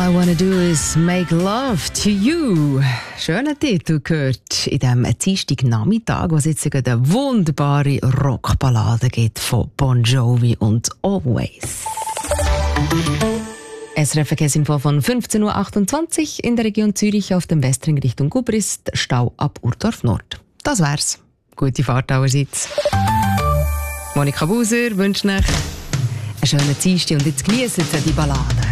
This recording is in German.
I wanna do is make love to you. Schöner Titel gehört in diesem Dienstagnachmittag, wo es jetzt eine wunderbare Rockballade gibt von Bon Jovi und Always. SRF-Verkehrsinfo von 15.28 Uhr in der Region Zürich auf dem Westring Richtung Gubrist, Stau ab Urdorf Nord. Das wär's. Gute Fahrt allerseits. Monika Buser wünscht euch einen schönen Dienstag und jetzt geniessen Sie die Ballade.